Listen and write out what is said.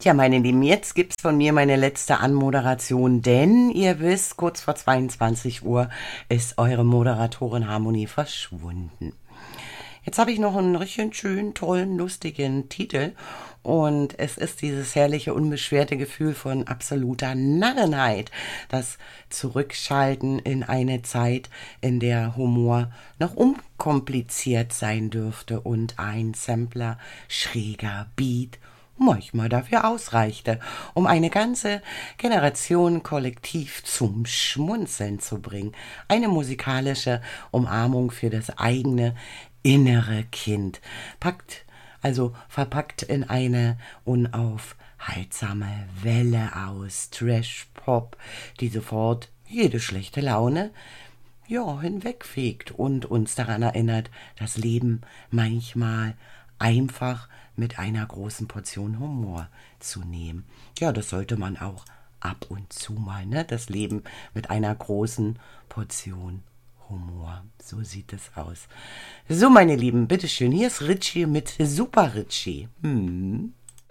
Ja, meine Lieben, jetzt gibt's von mir meine letzte Anmoderation, denn ihr wisst, kurz vor 22 Uhr ist eure Moderatorin Harmonie verschwunden. Jetzt habe ich noch einen richtig schönen, tollen, lustigen Titel und es ist dieses herrliche, unbeschwerte Gefühl von absoluter Narrenheit, das Zurückschalten in eine Zeit, in der Humor noch unkompliziert sein dürfte und ein Sampler, schräger Beat manchmal dafür ausreichte, um eine ganze Generation kollektiv zum Schmunzeln zu bringen. Eine musikalische Umarmung für das eigene innere Kind. Verpackt in eine unaufhaltsame Welle aus Trash-Pop, die sofort jede schlechte Laune hinwegfegt und uns daran erinnert, das Leben manchmal einfach mit einer großen Portion Humor zu nehmen. Ja, das sollte man auch ab und zu mal, ne? Das Leben mit einer großen Portion Humor. So sieht es aus. So, meine Lieben, bitteschön, hier ist Richie mit Super Richie.